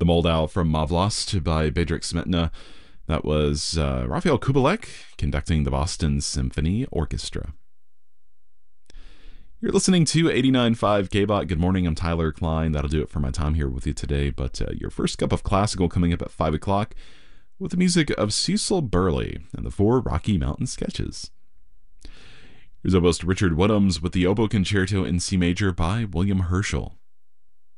The Moldau from Mavlost by Bedřich Smetana. That was Raphael Kubelik conducting the Boston Symphony Orchestra. You're listening to 89.5 KBOT. Good morning, I'm Tyler Klein. That'll do it for my time here with you today. But your first cup of classical coming up at 5 o'clock with the music of Cecil Burley and the Four Rocky Mountain Sketches. Here's oboist Richard Woodhams with the Oboe Concerto in C Major by William Herschel.